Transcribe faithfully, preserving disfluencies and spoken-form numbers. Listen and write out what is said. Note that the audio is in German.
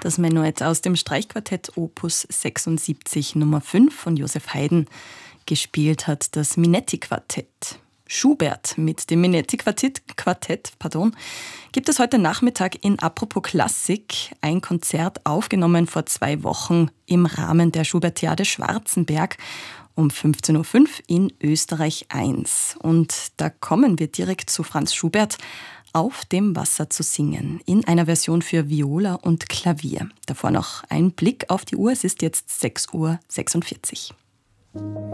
Das Menuett aus dem Streichquartett Opus sechsundsiebzig Nummer fünf von Joseph Haydn. Gespielt hat das Minetti-Quartett. Schubert mit dem Minetti-Quartett Quartett, pardon, gibt es heute Nachmittag in Apropos Klassik ein Konzert, aufgenommen vor zwei Wochen im Rahmen der Schubertiade Schwarzenberg um fünfzehn Uhr fünf in Österreich eins. Und da kommen wir direkt zu Franz Schubert, Auf dem Wasser zu singen, in einer Version für Viola und Klavier. Davor noch ein Blick auf die Uhr, es ist jetzt sechs Uhr sechsundvierzig.